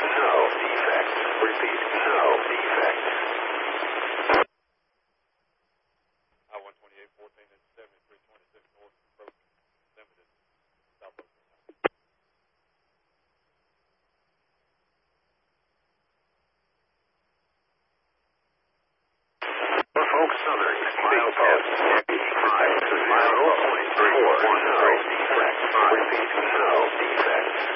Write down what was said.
no defect. Repeat, no defect. I-128, 14 and 7326 north, approach limited, southwest. Norfolk Southern, milepost, 5 to 0.310 defect. Repeat, no defect.